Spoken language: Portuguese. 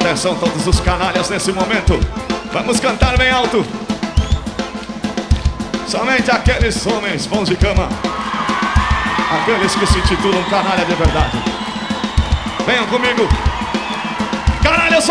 Atenção todos os canalhas nesse momento. Vamos cantar bem alto. Somente aqueles homens bons de cama, aqueles que se titulam canalha de verdade. Venham comigo. Canalha, eu sou